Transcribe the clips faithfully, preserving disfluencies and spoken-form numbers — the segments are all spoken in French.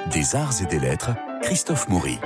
Des arts et des lettres, Christophe Maury.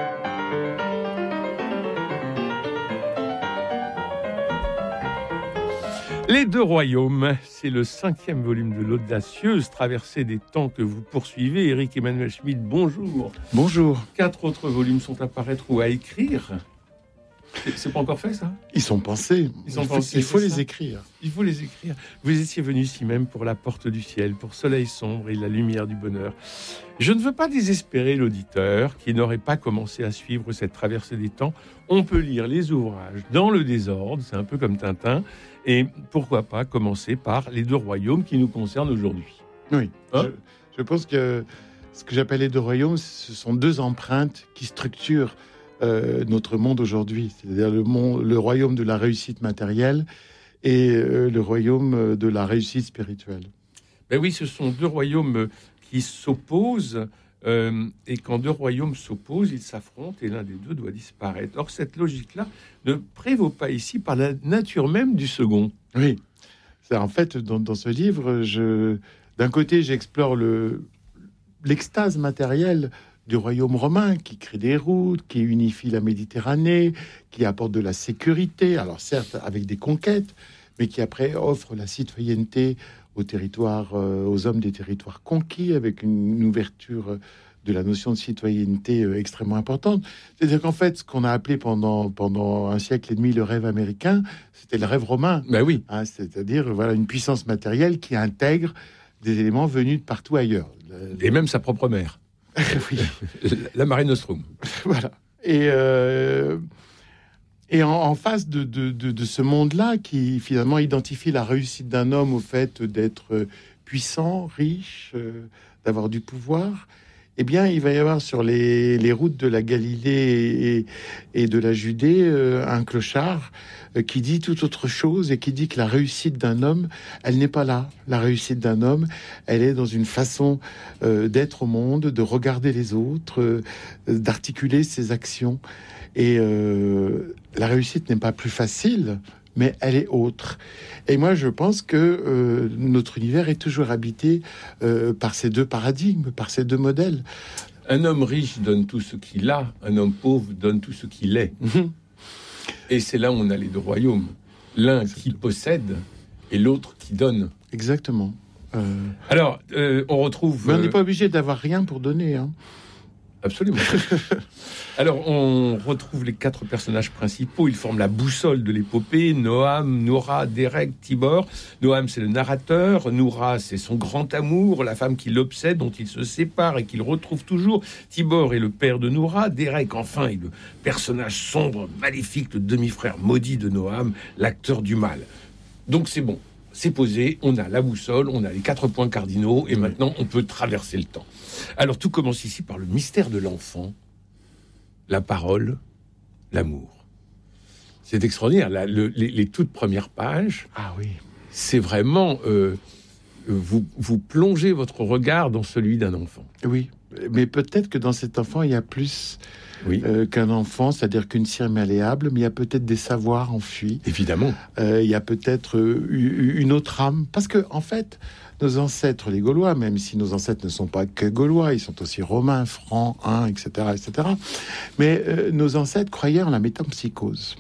Les deux royaumes, c'est le cinquième volume de l'audacieuse traversée des temps que vous poursuivez. Éric Emmanuel Schmitt, bonjour. Bonjour. Quatre autres volumes sont à paraître ou à écrire. C'est, c'est pas encore fait, ça ? Ils sont pensés. Ils sont il faut, pensés, il faut c'est les ça. écrire. Il faut les écrire. Vous étiez venu ici même pour La Porte du Ciel, pour Soleil sombre et la lumière du bonheur. Je ne veux pas désespérer l'auditeur qui n'aurait pas commencé à suivre cette traversée des temps. On peut lire les ouvrages dans le désordre, c'est un peu comme Tintin. Et pourquoi pas commencer par Les deux royaumes qui nous concernent aujourd'hui. Oui. Hein je, je pense que ce que j'appelle les deux royaumes, ce sont deux empreintes qui structurent euh, notre monde aujourd'hui. C'est-à-dire le, monde, le royaume de la réussite matérielle et euh, le royaume de la réussite spirituelle. Ben oui, ce sont deux royaumes qui s'opposent. Euh, et quand deux royaumes s'opposent, ils s'affrontent et l'un des deux doit disparaître. Or, cette logique-là ne prévaut pas ici par la nature même du second. Oui, c'est en fait dans, dans ce livre, je, d'un côté, j'explore le, l'extase matérielle du royaume romain qui crée des routes, qui unifie la Méditerranée, qui apporte de la sécurité, alors certes avec des conquêtes, mais qui après offre la citoyenneté aux territoires, euh, aux hommes des territoires conquis, avec une, une ouverture de la notion de citoyenneté euh, extrêmement importante. C'est-à-dire qu'en fait, ce qu'on a appelé pendant, pendant un siècle et demi le rêve américain, c'était le rêve romain. Ben oui. Hein, c'est-à-dire voilà, une puissance matérielle qui intègre des éléments venus de partout ailleurs. Et même sa propre mère. Oui. La Mare Nostrum. Voilà. Et... Euh... Et en, en face de, de, de, de ce monde-là, qui finalement identifie la réussite d'un homme au fait d'être puissant, riche, euh, d'avoir du pouvoir, eh bien, il va y avoir sur les, les routes de la Galilée et, et de la Judée euh, un clochard euh, qui dit tout autre chose et qui dit que la réussite d'un homme, elle n'est pas là. La réussite d'un homme, elle est dans une façon euh, d'être au monde, de regarder les autres, euh, d'articuler ses actions. Et euh, la réussite n'est pas plus facile, mais elle est autre. Et moi, je pense que euh, notre univers est toujours habité euh, par ces deux paradigmes, par ces deux modèles. Un homme riche donne tout ce qu'il a, un homme pauvre donne tout ce qu'il est. Mmh. Et c'est là où on a les deux royaumes. L'un qui possède et l'autre qui donne. Exactement. Euh... Alors, euh, on retrouve... Mais on n'est euh... pas obligé d'avoir rien pour donner, hein. Absolument. Alors, on retrouve les quatre personnages principaux. Ils forment la boussole de l'épopée. Noam, Noura, Derek, Tibor. Noam, c'est le narrateur. Noura, c'est son grand amour, la femme qui l'obsède, dont il se sépare et qu'il retrouve toujours. Tibor est le père de Noura. Derek, enfin, est le personnage sombre, maléfique, le demi-frère maudit de Noam, l'acteur du mal. Donc, c'est bon. C'est posé, on a la boussole, on a les quatre points cardinaux, et maintenant, on peut traverser le temps. Alors, tout commence ici par le mystère de l'enfant, la parole, l'amour. C'est extraordinaire. La, le, les, les toutes premières pages, ah oui, c'est vraiment... Euh, vous, vous plongez votre regard dans celui d'un enfant. Oui, mais peut-être que dans cet enfant, il y a plus... Oui. Euh, qu'un enfant, c'est-à-dire qu'une cire malléable, mais il y a peut-être des savoirs enfuis. Évidemment. Euh, il y a peut-être euh, une autre âme. Parce que, en fait, nos ancêtres, les Gaulois, même si nos ancêtres ne sont pas que Gaulois, ils sont aussi Romains, Francs, Huns, et cetera, et cetera. Mais euh, nos ancêtres croyaient en la métempsychose.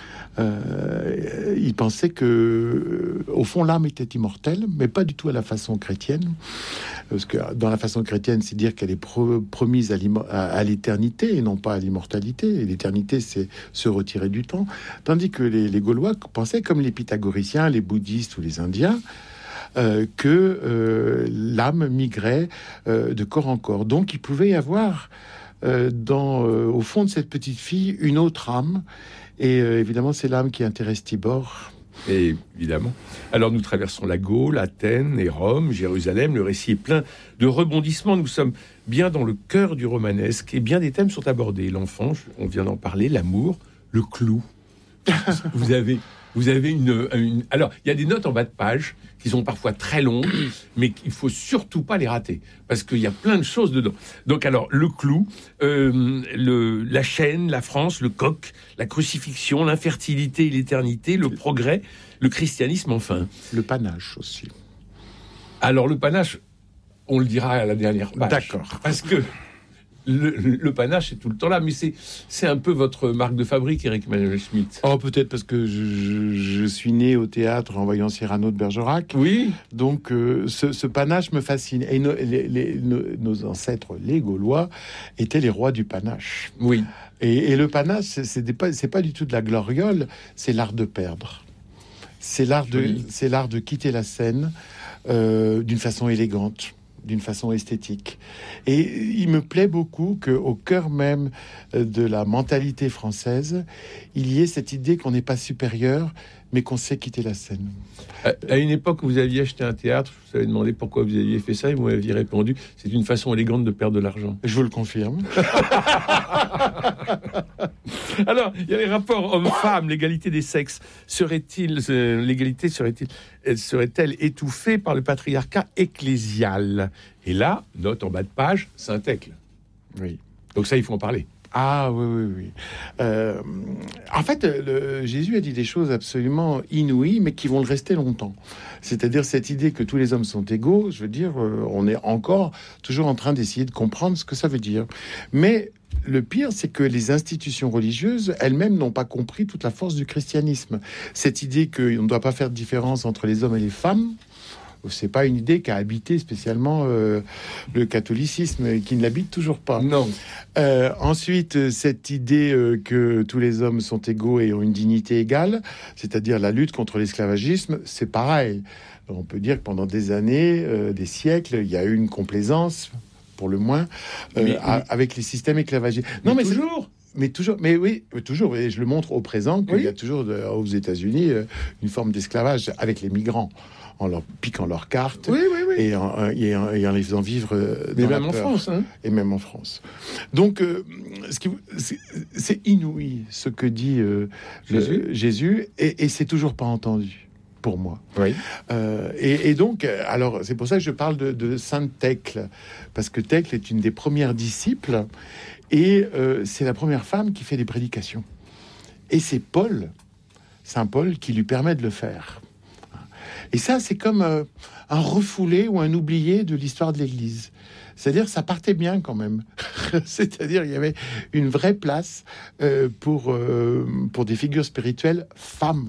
Euh, ils pensaient que, euh, au fond, l'âme était immortelle, mais pas du tout à la façon chrétienne. Parce que dans la façon chrétienne, c'est dire qu'elle est pro- promise à, à, à l'éternité et non pas à l'immortalité. Et l'éternité, c'est se retirer du temps. Tandis que les, les Gaulois pensaient, comme les pythagoriciens, les bouddhistes ou les Indiens, euh, que euh, l'âme migrait euh, de corps en corps. Donc, il pouvait y avoir, euh, dans, euh, au fond de cette petite fille, une autre âme. Et euh, évidemment, c'est l'âme qui intéresse Tibor. Et évidemment. Alors nous traversons la Gaule, Athènes et Rome, Jérusalem. Le récit est plein de rebondissements. Nous sommes bien dans le cœur du romanesque et bien des thèmes sont abordés. L'enfant, on vient d'en parler, l'amour, le clou. Vous avez, vous avez une, une... Alors, il y a des notes en bas de page qui sont parfois très longues, mais qu'il faut surtout pas les rater, parce qu'il y a plein de choses dedans. Donc, alors, le clou, euh, le, la chaîne, la France, le coq, la crucifixion, l'infertilité et l'éternité, le progrès, le christianisme, enfin. Le panache aussi. Alors, le panache, on le dira à la dernière page. D'accord. Parce que le, le panache est tout le temps là. Mais c'est, c'est un peu votre marque de fabrique, Éric Emmanuel Schmitt. Oh, peut-être parce que je, je, je suis né au théâtre en voyant Cyrano de Bergerac. Oui. Donc, euh, ce, ce panache me fascine. Et no, les, les, nos, nos ancêtres, les Gaulois, étaient les rois du panache. Oui. Et, et le panache, c'est, c'est, pas, c'est pas du tout de la gloriole, c'est l'art de perdre. C'est l'art de, Oui. c'est l'art de quitter la scène euh, d'une façon élégante, d'une façon esthétique. Et il me plaît beaucoup qu'au cœur même de la mentalité française, il y ait cette idée qu'on n'est pas supérieur, mais qu'on sait quitter la scène. À, à une époque où vous aviez acheté un théâtre, je vous avais demandé pourquoi vous aviez fait ça, et vous m'aviez répondu, c'est une façon élégante de perdre de l'argent. Je vous le confirme. Alors, il y a les rapports hommes-femmes, l'égalité des sexes. Serait-il, euh, l'égalité serait-il, elle serait-elle étouffée par le patriarcat ecclésial? Et là, note en bas de page, Saint-Thècle. Oui. Donc ça, il faut en parler. Ah oui, oui, oui. Euh, en fait, le, Jésus a dit des choses absolument inouïes, mais qui vont le rester longtemps. C'est-à-dire cette idée que tous les hommes sont égaux, je veux dire, euh, on est encore toujours en train d'essayer de comprendre ce que ça veut dire. Mais le pire, c'est que les institutions religieuses elles-mêmes n'ont pas compris toute la force du christianisme. Cette idée qu'on ne doit pas faire de différence entre les hommes et les femmes, c'est pas une idée qui a habité spécialement euh, le catholicisme, et qui ne l'habite toujours pas. Non. Euh, ensuite, cette idée euh, que tous les hommes sont égaux et ont une dignité égale, c'est-à-dire la lutte contre l'esclavagisme, c'est pareil. On peut dire que pendant des années, euh, des siècles, il y a eu une complaisance, pour le moins, euh, mais, à, mais, avec les systèmes esclavagistes. Non, mais, mais toujours. Mais toujours, mais oui, toujours. Et je le montre au présent qu'il oui. y a toujours de, aux États-Unis euh, une forme d'esclavage avec les migrants, en leur piquant leurs cartes, oui, oui, oui. Et, en, et, en, et en les faisant vivre euh, mais dans même la en peur. France, hein. Et même en France. Donc, euh, ce qui, c'est, c'est inouï ce que dit euh, Jésus, le, Jésus et, et c'est toujours pas entendu pour moi. Oui. Euh, et, et donc, alors c'est pour ça que je parle de, de Sainte Thècle, parce que Thècle est une des premières disciples et euh, c'est la première femme qui fait des prédications. Et c'est Paul, Saint Paul, qui lui permet de le faire. Et ça, c'est comme euh, un refoulé ou un oublié de l'histoire de l'Église. C'est-à-dire, ça partait bien quand même. C'est-à-dire, il y avait une vraie place euh, pour, euh, pour des figures spirituelles femmes.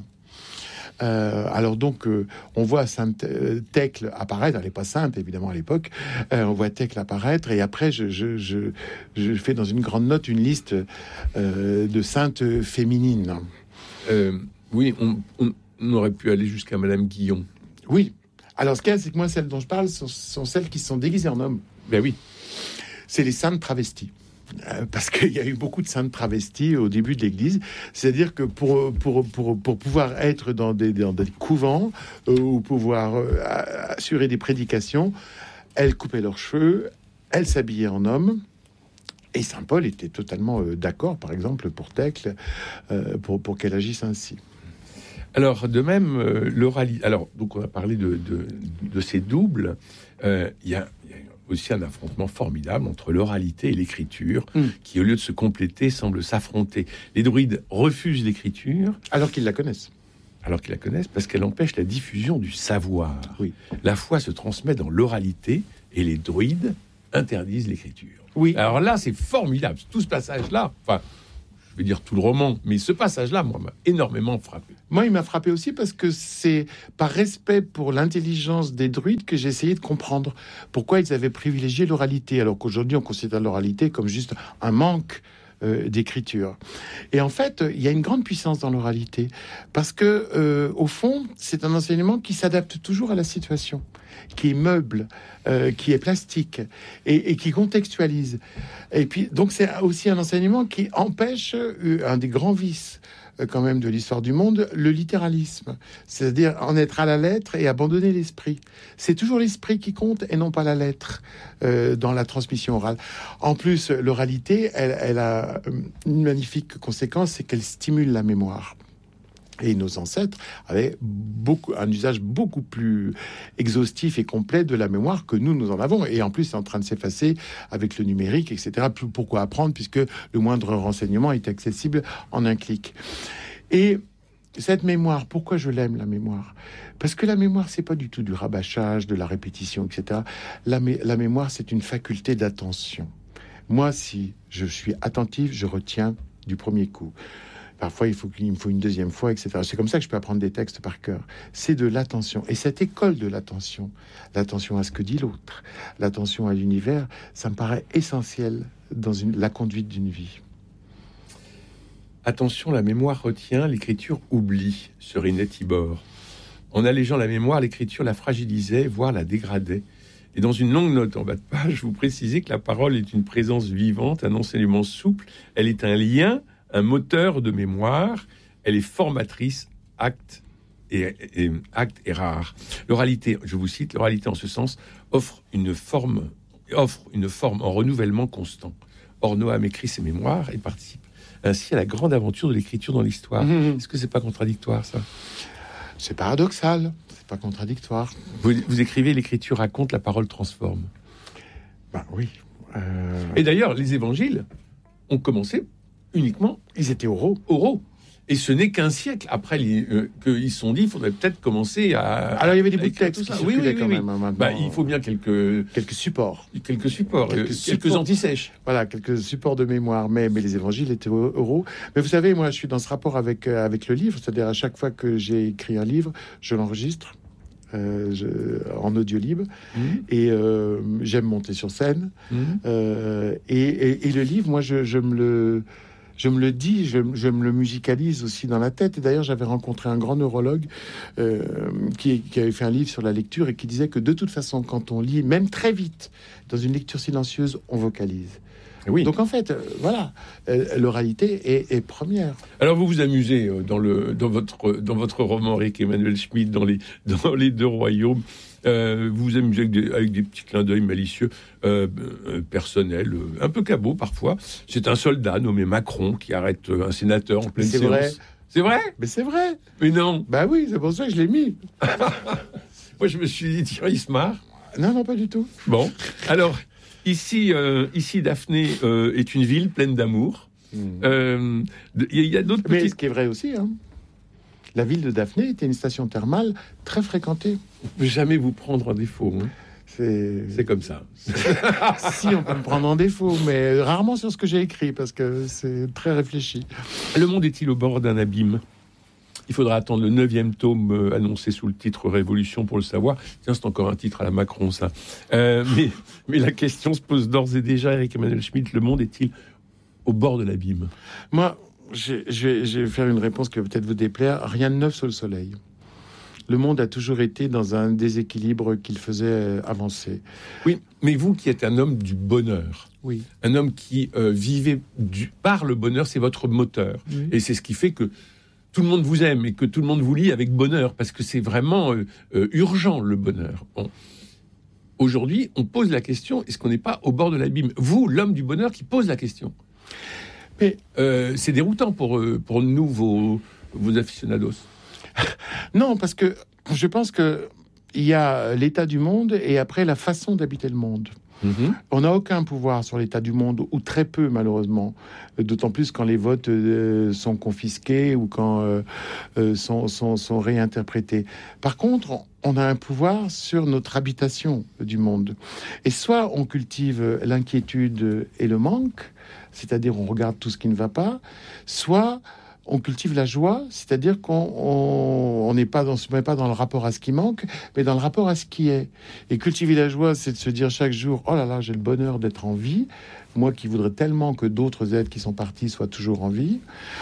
Euh, alors donc, euh, on voit Sainte Thècle apparaître. Elle n'est pas sainte, évidemment, à l'époque. Euh, on voit Thècle apparaître. Et après, je, je, je, je fais dans une grande note une liste euh, de saintes féminines. Euh, oui, on... on... On aurait pu aller jusqu'à Madame Guillon. Oui. Alors, ce qu'il y a, c'est que moi, celles dont je parle sont, sont celles qui sont déguisées en hommes. Ben oui. C'est les saintes travesties. Euh, parce qu'il y a eu beaucoup de saintes travesties au début de l'Église. C'est-à-dire que pour, pour, pour, pour pouvoir être dans des, dans des couvents euh, ou pouvoir euh, assurer des prédications, elles coupaient leurs cheveux, elles s'habillaient en hommes. Et Saint Paul était totalement euh, d'accord, par exemple, pour Thècle, euh, pour, pour qu'elle agisse ainsi. Alors, de même, euh, l'oralité... Alors, donc, on a parlé de, de, de ces doubles. Euh, il y a, y a aussi un affrontement formidable entre l'oralité et l'écriture, mm. qui, au lieu de se compléter, semble s'affronter. Les druides refusent l'écriture. Alors qu'ils la connaissent. Alors qu'ils la connaissent, parce qu'elle empêche la diffusion du savoir. Oui. La foi se transmet dans l'oralité, et les druides interdisent l'écriture. Oui. Alors là, c'est formidable. Tout ce passage-là... Enfin, je vais dire tout le roman, mais ce passage-là, moi, m'a énormément frappé. Moi, il m'a frappé aussi parce que c'est par respect pour l'intelligence des druides que j'ai essayé de comprendre pourquoi ils avaient privilégié l'oralité, alors qu'aujourd'hui, on considère l'oralité comme juste un manque euh, d'écriture. Et en fait, il y a une grande puissance dans l'oralité parce que, euh, au fond, c'est un enseignement qui s'adapte toujours à la situation, qui est meuble, euh, qui est plastique et, et qui contextualise. Et puis, donc, c'est aussi un enseignement qui empêche euh, un des grands vices euh, quand même de l'histoire du monde, le littéralisme, c'est-à-dire en être à la lettre et abandonner l'esprit. C'est toujours l'esprit qui compte et non pas la lettre euh, dans la transmission orale. En plus, l'oralité, elle, elle a une magnifique conséquence, c'est qu'elle stimule la mémoire. Et nos ancêtres avaient beaucoup, un usage beaucoup plus exhaustif et complet de la mémoire que nous, nous en avons. Et en plus, c'est en train de s'effacer avec le numérique, et cetera. Pourquoi apprendre, puisque le moindre renseignement est accessible en un clic. Et cette mémoire, pourquoi je l'aime, la mémoire ? Parce que la mémoire, c'est pas du tout du rabâchage, de la répétition, et cetera. La, mé- la mémoire, c'est une faculté d'attention. Moi, si je suis attentif, je retiens du premier coup. Parfois, il faut qu'il me faut une deuxième fois, et cetera. C'est comme ça que je peux apprendre des textes par cœur. C'est de l'attention. Et cette école de l'attention, l'attention à ce que dit l'autre, l'attention à l'univers, ça me paraît essentiel dans une, la conduite d'une vie. Attention, la mémoire retient, l'écriture oublie, sereinet Tibor. En allégeant la mémoire, l'écriture la fragilisait, voire la dégradait. Et dans une longue note en bas de page, vous précisez que la parole est une présence vivante, un enseignement souple, elle est un lien, un moteur de mémoire, elle est formatrice, acte et, et, acte est rare. L'oralité, je vous cite, l'oralité en ce sens offre une forme, offre une forme en renouvellement constant. Or, Noam écrit ses mémoires et participe ainsi à la grande aventure de l'écriture dans l'histoire. Mmh. Est-ce que c'est pas contradictoire, ça ? C'est paradoxal, c'est pas contradictoire. Vous, vous écrivez, l'écriture raconte, la parole transforme. Ben oui. Euh... Et d'ailleurs, les évangiles ont commencé uniquement, ils étaient oraux. Oraux. Et ce n'est qu'un siècle après euh, qu'ils se sont dit, il faudrait peut-être commencer à... Alors, il y avait des bouts de texte qui oui, oui, oui, quand oui. même. Hein, bah, il faut bien quelques... Quelques supports. Quelques supports, quelques, euh, quelques supports. antisèches. Voilà, quelques supports de mémoire. Mais, mais les évangiles étaient oraux. Mais vous savez, moi, je suis dans ce rapport avec, euh, avec le livre. C'est-à-dire, à chaque fois que j'ai écrit un livre, je l'enregistre. Euh, je, en audio libre mmh. et euh, j'aime monter sur scène mmh. euh, et, et, et le livre, moi je, je me le je me le dis, je, je me le musicalise aussi dans la tête. Et d'ailleurs, j'avais rencontré un grand neurologue euh, qui, qui avait fait un livre sur la lecture et qui disait que de toute façon, quand on lit, même très vite, dans une lecture silencieuse, on vocalise. Oui. Donc en fait, euh, voilà, euh, l'oralité est, est première. Alors vous vous amusez euh, dans le dans votre dans votre roman Rick Emmanuel Schmitt dans les dans les deux royaumes. Euh, vous vous amusez avec des, avec des petits clins d'œil malicieux, euh, euh, personnels, euh, un peu cabots parfois. C'est un soldat nommé Macron qui arrête euh, un sénateur en pleine c'est séance. Vrai. C'est vrai. Mais c'est vrai. Mais non. Bah oui, c'est pour ça que je l'ai mis. Moi je me suis dit tiens, il se marre. Non non pas du tout. Bon alors. Ici, euh, ici, Daphné euh, est une ville pleine d'amour. Il mmh. euh, y, y a d'autres Mais petites... ce qui est vrai aussi, hein. La ville de Daphné était une station thermale très fréquentée. On ne peut jamais vous prendre en défaut. Hein. C'est... c'est comme ça. Si, on peut me prendre en défaut, mais rarement sur ce que j'ai écrit, parce que c'est très réfléchi. Le monde est-il au bord d'un abîme ? Il faudra attendre le neuvième tome euh, annoncé sous le titre Révolution pour le savoir. Tiens, c'est encore un titre à la Macron, ça. Euh, mais, mais la question se pose d'ores et déjà, Eric Emmanuel Schmitt, le monde est-il au bord de l'abîme ? Moi, je, je, vais, je vais faire une réponse qui va peut-être vous déplaire. Rien de neuf sous le soleil. Le monde a toujours été dans un déséquilibre qu'il faisait avancer. Oui, mais vous qui êtes un homme du bonheur, oui. un homme qui euh, vivait du, par le bonheur, c'est votre moteur. Oui. Et c'est ce qui fait que tout le monde vous aime et que tout le monde vous lit avec bonheur, parce que c'est vraiment euh, euh, urgent, le bonheur. Bon. Aujourd'hui, on pose la question, est-ce qu'on n'est pas au bord de l'abîme ? Vous, l'homme du bonheur qui pose la question. Mais euh, c'est déroutant pour, euh, pour nous, vos, vos aficionados. Non, parce que je pense que il y a l'état du monde et après la façon d'habiter le monde. Mmh. On n'a aucun pouvoir sur l'état du monde, ou très peu malheureusement, d'autant plus quand les votes euh, sont confisqués ou quand euh, euh, sont, sont, sont réinterprétés. Par contre, on a un pouvoir sur notre habitation du monde. Et soit on cultive l'inquiétude et le manque, c'est-à-dire on regarde tout ce qui ne va pas, soit on cultive la joie, c'est-à-dire qu'on n'est pas dans, se met pas dans le rapport à ce qui manque, mais dans le rapport à ce qui est. Et cultiver la joie, c'est de se dire chaque jour, oh là là, j'ai le bonheur d'être en vie. Moi qui voudrais tellement que d'autres êtres qui sont partis soient toujours en vie.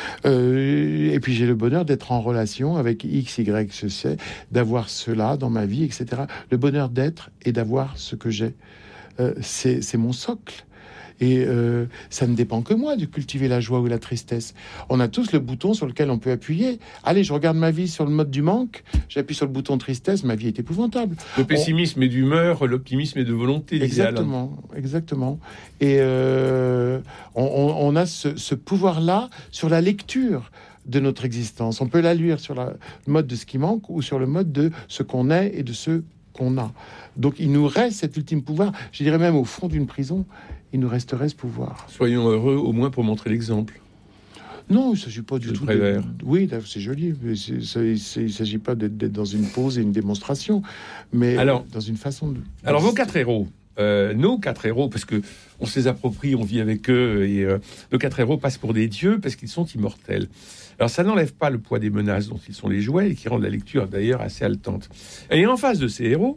Euh, et puis j'ai le bonheur d'être en relation avec X, Y, je sais, d'avoir cela dans ma vie, et cetera. Le bonheur d'être et d'avoir ce que j'ai. Euh, c'est, c'est mon socle. Et euh, ça ne dépend que moi de cultiver la joie ou la tristesse. On a tous le bouton sur lequel on peut appuyer. Allez, je regarde ma vie sur le mode du manque, j'appuie sur le bouton tristesse, ma vie est épouvantable. Le pessimisme on... est d'humeur, l'optimisme est de volonté. Exactement, exactement. Et euh, on, on, on a ce, ce pouvoir-là sur la lecture de notre existence. On peut la lire sur la, le mode de ce qui manque ou sur le mode de ce qu'on est et de ce qu'on a. Donc il nous reste cet ultime pouvoir, je dirais même au fond d'une prison, il nous resterait ce pouvoir. Soyons heureux au moins pour montrer l'exemple. Non, il ne s'agit pas du Le tout de... Oui, c'est joli, mais c'est, c'est, c'est, il ne s'agit pas d'être, d'être dans une pause et une démonstration, mais alors, dans une façon de... Alors vos quatre héros, euh, nos quatre héros, parce que on se les approprie, on vit avec eux, et euh, nos quatre héros passent pour des dieux parce qu'ils sont immortels. Alors ça n'enlève pas le poids des menaces dont ils sont les jouets et qui rendent la lecture d'ailleurs assez haletante. Et en face de ces héros,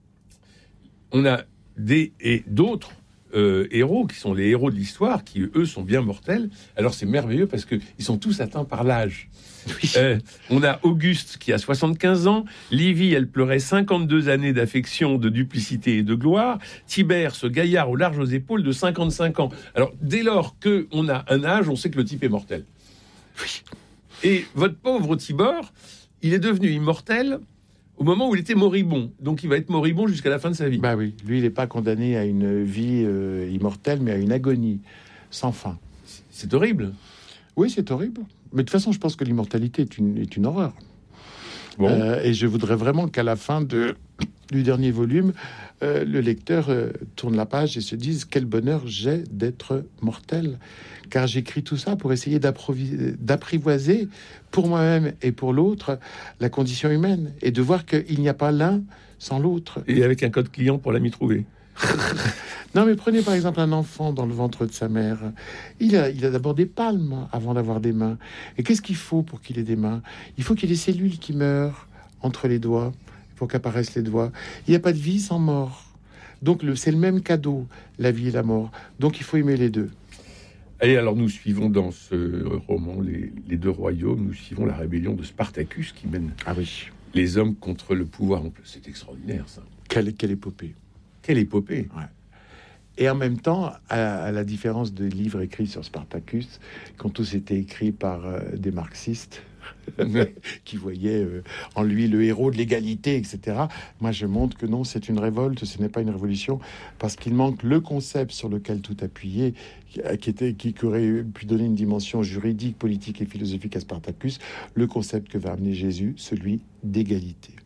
on a des et d'autres euh, héros qui sont les héros de l'histoire, qui eux sont bien mortels. Alors c'est merveilleux parce que ils sont tous atteints par l'âge. Oui. Euh, on a Auguste qui a soixante-quinze ans, Livie, elle pleurait cinquante-deux années d'affection, de duplicité et de gloire, Tibère, ce gaillard aux larges épaules de cinquante-cinq ans. Alors dès lors qu'on a un âge, on sait que le type est mortel. Oui. Et votre pauvre Tibor, il est devenu immortel au moment où il était moribond. Donc il va être moribond jusqu'à la fin de sa vie. Bah oui, lui il n'est pas condamné à une vie euh, immortelle, mais à une agonie sans fin. C'est horrible. Oui, c'est horrible. Mais de toute façon, je pense que l'immortalité est une, est une horreur. Bon. Euh, et je voudrais vraiment qu'à la fin de, du dernier volume, euh, le lecteur euh, tourne la page et se dise quel bonheur j'ai d'être mortel. Car j'écris tout ça pour essayer d'apprivoiser pour moi-même et pour l'autre la condition humaine et de voir qu'il n'y a pas l'un sans l'autre. Et avec un code client pour l'ami trouvé. Non, mais prenez par exemple un enfant dans le ventre de sa mère. Il a, il a d'abord des palmes avant d'avoir des mains. Et qu'est-ce qu'il faut pour qu'il ait des mains? Il faut qu'il y ait des cellules qui meurent entre les doigts pour qu'apparaissent les doigts. Il n'y a pas de vie sans mort. Donc le, c'est le même cadeau, la vie et la mort. Donc il faut aimer les deux. Et alors nous suivons dans ce roman les, les deux royaumes, nous suivons la rébellion de Spartacus qui mène ah oui. les hommes contre le pouvoir. C'est extraordinaire ça. Quelle, quelle épopée. Quelle épopée. Ouais. Et en même temps, à, à la différence de livres écrits sur Spartacus, qui ont tous été écrits par euh, des marxistes, qui voyaient euh, en lui le héros de l'égalité, et cetera. Moi, je montre que non, c'est une révolte, ce n'est pas une révolution, parce qu'il manque le concept sur lequel tout appuyait, qui, qui, était, qui aurait pu donner une dimension juridique, politique et philosophique à Spartacus, le concept que va amener Jésus, celui d'égalité.